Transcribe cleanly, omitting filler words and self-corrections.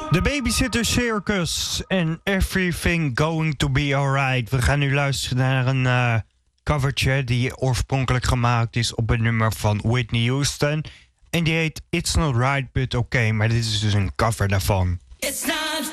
The Babysitter Circus en Everything Going to Be Alright. We gaan nu luisteren naar een covertje die oorspronkelijk gemaakt is op een nummer van Whitney Houston. En die heet It's Not Right But Okay, maar dit is dus een cover daarvan. It's not